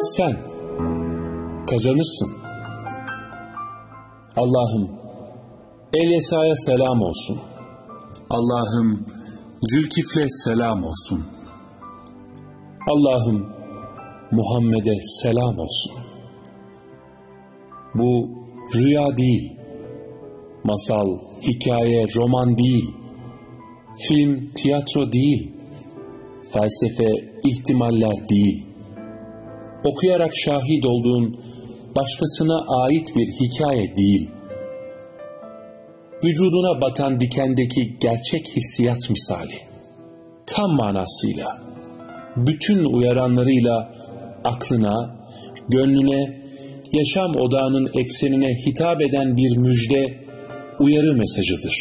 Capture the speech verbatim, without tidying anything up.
Sen kazanırsın. Allah'ım Elyesa'ya selam olsun. Allah'ım Zülkifl'e selam olsun. Allah'ım Muhammed'e selam olsun. Bu rüya değil, masal, hikaye, roman değil, film, tiyatro değil, felsefe, ihtimaller değil. Okuyarak şahit olduğun başkasına ait bir hikaye değil. Vücuduna batan dikendeki gerçek hissiyat misali. Tam manasıyla, bütün uyaranlarıyla aklına, gönlüne, yaşam odağının eksenine hitap eden bir müjde, uyarı mesajıdır.